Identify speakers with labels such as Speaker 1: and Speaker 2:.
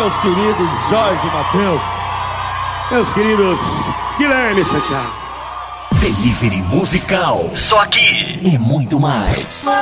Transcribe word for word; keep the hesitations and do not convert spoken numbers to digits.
Speaker 1: meus queridos Jorge Mateus, meus queridos Guilherme Santiago.
Speaker 2: Delivery musical. Só aqui e muito mais.